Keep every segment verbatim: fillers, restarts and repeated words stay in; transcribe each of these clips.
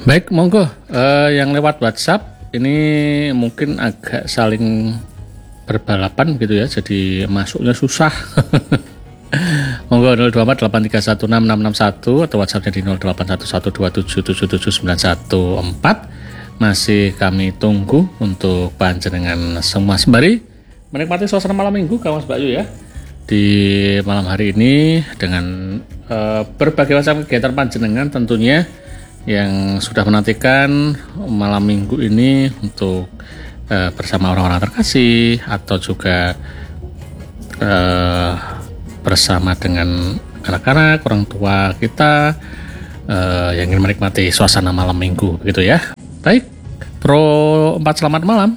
Baik, monggo. Uh, yang lewat WhatsApp ini mungkin agak saling berbalapan gitu ya, jadi masuknya susah. Monggo nol dua empat delapan tiga satu enam enam enam satu atau WhatsAppnya di nol delapan satu satu dua tujuh tujuh tujuh sembilan satu empat. Masih kami tunggu untuk panjenengan semua sembari menikmati suasana malam minggu kawan Mas Bayu ya. Di malam hari ini dengan uh, berbagai macam kegiatan panjenengan tentunya yang sudah menantikan malam minggu ini untuk uh, bersama orang-orang terkasih atau juga uh, bersama dengan anak-anak, orang tua kita uh, yang ingin menikmati suasana malam minggu begitu ya. Baik, Pro empat selamat malam.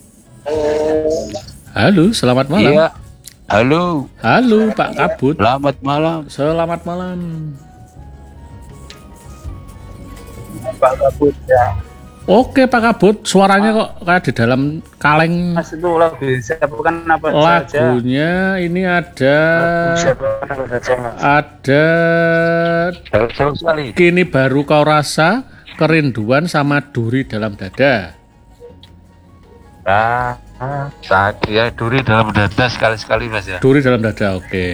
Halo, selamat malam. Iya. Halo. Halo Pak Kabut. Selamat malam. Selamat malam. Pak Kabut ya. Oke Pak Kabut, suaranya kok kayak di dalam kaleng. Mas itu lagu siapa kan apa Lagunya saja? ini ada ada Jauh sekali. Kini Baru Kau Rasa, Kerinduan sama Duri Dalam Dada. Ah, tadi ya duri dalam dada sekali-sekali Mas ya. Duri Dalam Dada, oke.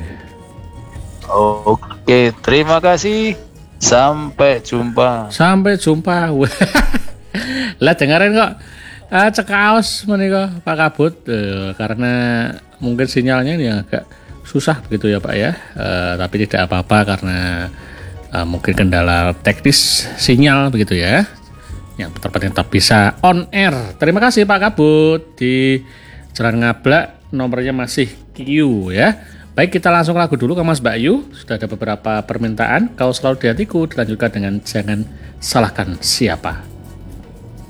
Oke, terima kasih. Sampai jumpa. Sampai jumpa. Lah dengerin kok uh, cekaos menika Pak Kabut uh, karena mungkin sinyalnya ini agak susah begitu ya Pak ya. Uh, tapi tidak apa-apa karena uh, mungkin kendala teknis sinyal begitu ya. Yang terpenting tetap bisa on air. Terima kasih Pak Kabut di Jalan Ngablak, nomornya masih Q ya. Baik, kita langsung lagu dulu ke Mas Bayu. Sudah ada beberapa permintaan. Kau Selalu di Hatiku dilanjutkan dengan Jangan Salahkan Siapa.